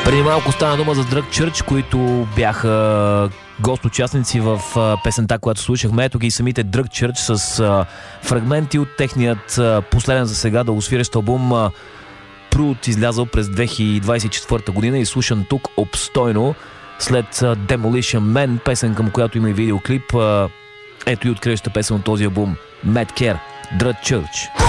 Преди малко стана дума за Drug Church, които бяха гост-участници в песента, която слушахме. Ето ги и самите Drug Church с фрагменти от техният последен за сега дългосвирещ албум Prude, излязъл през 2024 година и слушан тук обстойно след Demolition Man, песен към която има и видеоклип. Ето и откриваща песен от този албум Mad Care, Drug Church.